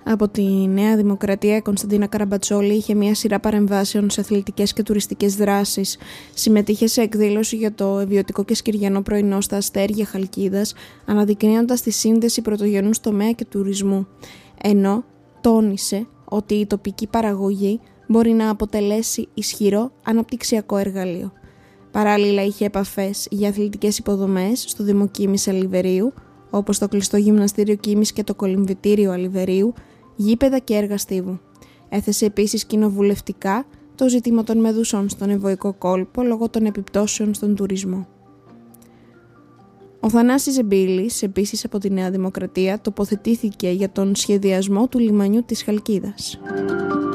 Από τη Νέα Δημοκρατία, η Κωνσταντίνα Καραμπατσόλη είχε μια σειρά παρεμβάσεων σε αθλητικές και τουριστικές δράσεις. Συμμετείχε σε εκδήλωση για το ευιωτικό και σκυριανό πρωινό στα αστέρια Χαλκίδας, αναδεικνύοντας τη σύνδεση πρωτογενούς τομέα και τουρισμού. Ενώ τόνισε ότι η τοπική παραγωγή μπορεί να αποτελέσει ισχυρό αναπτυξιακό εργαλείο. Παράλληλα, είχε επαφές για αθλητικές υποδομές στο Δήμο Κίμης Αλιβερίου, όπως το κλειστό γυμναστήριο Κίμης και το κολυμβητήριο Αλιβερίου, γήπεδα και έργα στίβου. Έθεσε επίσης κοινοβουλευτικά το ζήτημα των μεδουσών στον Ευωικό κόλπο λόγω των επιπτώσεων στον τουρισμό. Ο Θανάσης Ζεμπίλης, επίσης από τη Νέα Δημοκρατία, τοποθετήθηκε για τον σχεδιασμό του λιμανιού της Χαλκίδας.